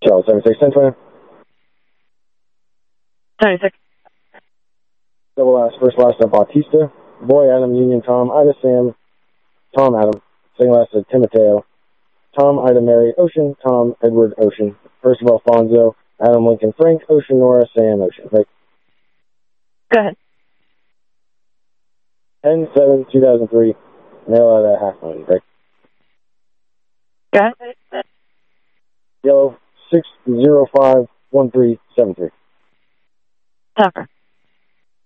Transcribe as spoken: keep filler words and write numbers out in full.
Charles, seventy-six, ten twenty. seventy-six. Double last, first last of Bautista. Boy, Adam, Union, Tom, Ida, Sam, Tom, Adam. Second last of Timoteo. Tom, Ida, Mary, Ocean, Tom, Edward, Ocean. First of Alfonso, Adam, Lincoln, Frank, Ocean, Nora, Sam, Ocean. Right? Go ahead. ten seven two thousand three. Mail out at half million. Right? Go ahead. Yellow, six zero five one three seven three. Tucker.